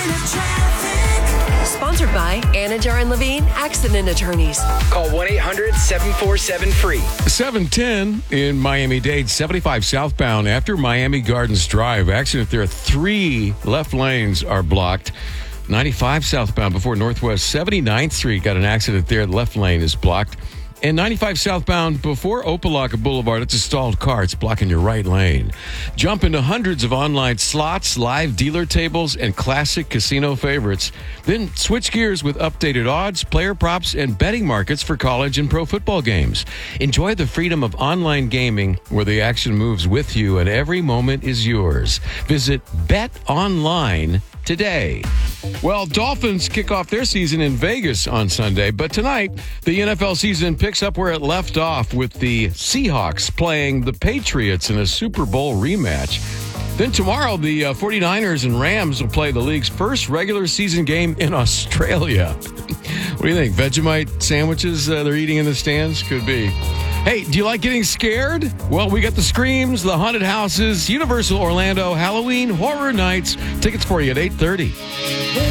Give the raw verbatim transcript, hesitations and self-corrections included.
Sponsored by Anajar and Levine Accident Attorneys. Call one eight hundred seven four seven free. seven ten in Miami-Dade, seventy-five southbound after Miami Gardens Drive. Accident there. Three left lanes are blocked. ninety-five southbound before Northwest seventy-ninth Street. Got an accident there. The left lane is blocked. And ninety-five southbound before Opelika Boulevard, it's a stalled car. It's blocking your right lane. Jump into hundreds of online slots, live dealer tables, and classic casino favorites. Then switch gears with updated odds, player props, and betting markets for college and pro football games. Enjoy the freedom of online gaming where the action moves with you and every moment is yours. Visit Bet Online today. Well, Dolphins kick off their season in Vegas on Sunday, but tonight the N F L season picks up where it left off with the Seahawks playing the Patriots in a Super Bowl rematch. Then tomorrow, the uh, 49ers and Rams will play the league's first regular season game in Australia. What do you think? Vegemite sandwiches uh, they're eating in the stands? Could be. Hey, do you like getting scared? Well, we got the Screams, the Haunted Houses, Universal Orlando, Halloween Horror Nights. Tickets for you at eight thirty.